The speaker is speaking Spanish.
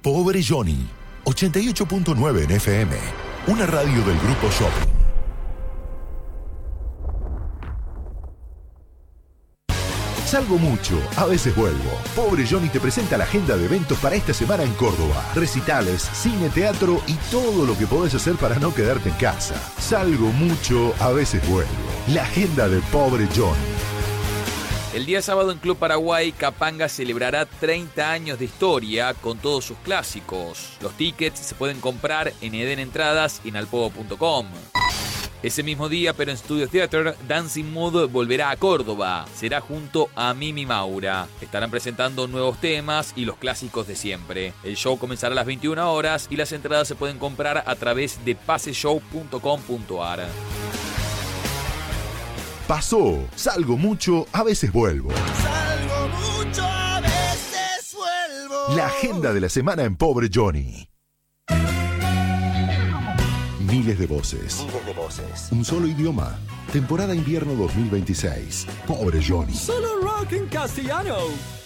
Pobre Johnny, 88.9 en FM, una radio del Grupo Shopping. Salgo mucho, a veces vuelvo. Pobre Johnny te presenta la agenda de eventos para esta semana en Córdoba. Recitales, cine, teatro y todo lo que podés hacer para no quedarte en casa. Salgo mucho, a veces vuelvo. La agenda de Pobre Johnny. El día sábado en Club Paraguay, Capanga celebrará 30 años de historia con todos sus clásicos. Los tickets se pueden comprar en Eden Entradas y en alpogo.com. Ese mismo día, pero en Studio Theater, Dancing Mood volverá a Córdoba. Será junto a Mimi Maura. Estarán presentando nuevos temas y los clásicos de siempre. El show comenzará a las 21 horas y las entradas se pueden comprar a través de paseshow.com.ar. Pasó, salgo mucho, a veces vuelvo. Salgo mucho, a veces vuelvo. La agenda de la semana en Pobre Johnny. Miles de voces. Un solo idioma. Temporada invierno 2026. Pobre Johnny. Solo rock en castellano.